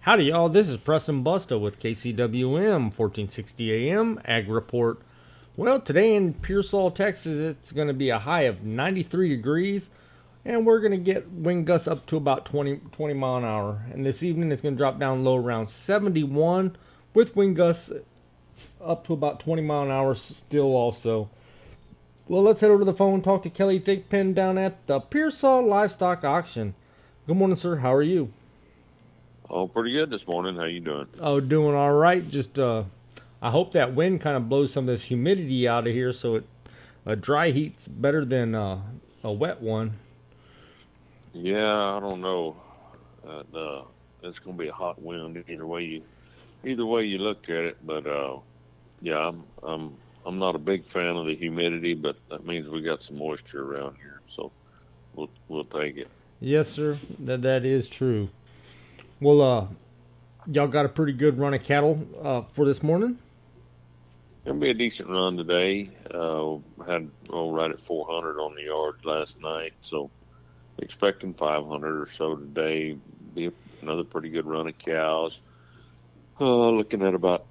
Howdy, y'all. This is Preston Busta with KCWM 1460 AM Ag Report. Well, today in Pearsall, Texas, it's going to be a high of 93 degrees, and we're going to get wind gusts up to about 20 mile an hour. And this evening, it's going to drop down low around 71 with wind gusts up to about 20 mile an hour still also. Well, let's head over to the phone and talk to Kelly Thigpen down at the Pearsall Livestock Auction. Good morning, sir. How are you? Oh, pretty good this morning. How you doing? Oh, doing all right. Just I hope that wind kind of blows some of this humidity out of here, so a dry heat's better than a wet one. Yeah, I don't know. It's gonna be a hot wind either way you look at it. But yeah, I'm not a big fan of the humidity, but that means we got some moisture around here, so we'll take it. Yes, sir. That is true. Well, y'all got a pretty good run of cattle for this morning? It'll be a decent run today. Had right at 400 on the yard last night, so expecting 500 or so today. Be another pretty good run of cows. Looking at about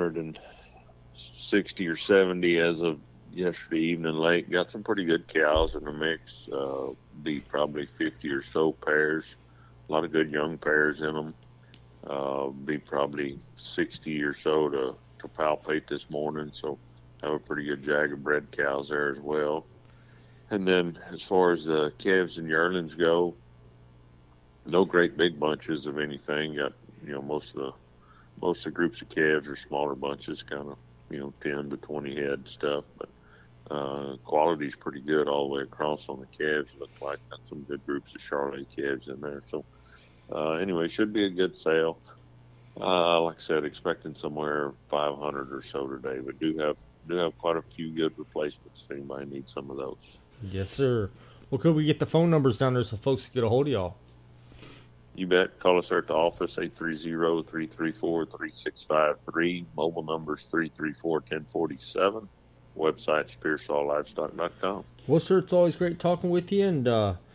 160 or 70 as of yesterday evening late. Got some pretty good cows in the mix. Be probably 50 or so pairs. A lot of good young pairs in them. Be probably 60 or so to palpate this morning. So have a pretty good jag of bred cows there as well. And then as far as the calves and yearlings go, no great big bunches of anything. Got, most of the groups of calves are smaller bunches, kind of, 10 to 20 head stuff. But quality's pretty good all the way across on the calves. Look like got some good groups of Charolais calves in there. So anyway, should be a good sale. Like I said, expecting somewhere 500 or so today, but do have quite a few good replacements if anybody needs some of those. Yes, sir. Well, could we get the phone numbers down there so folks can get a hold of y'all? You bet. Call us at the office, 830-334-3653. Mobile numbers 334-1047. Website, SpearSawLivestock.com. Well, sir, it's always great talking with you, and